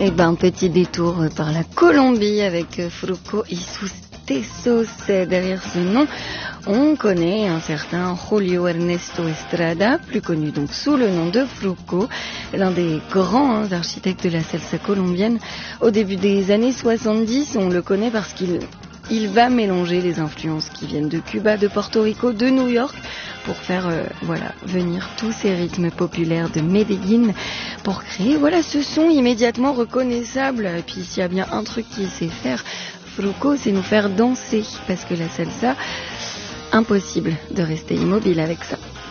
Eh ben, petit détour par la Colombie avec Fruco y sus tesos. Derrière ce nom, on connaît un certain Julio Ernesto Estrada, plus connu donc sous le nom de Fruco, l'un des grands architectes de la salsa colombienne. Au début des années 70, on le connaît parce qu'il va mélanger les influences qui viennent de Cuba, de Porto Rico, de New York, pour faire venir tous ces rythmes populaires de Medellín, pour créer ce son immédiatement reconnaissable. Et puis s'il y a bien un truc qu'il sait faire, Fruco, c'est nous faire danser, parce que la salsa, impossible de rester immobile avec ça.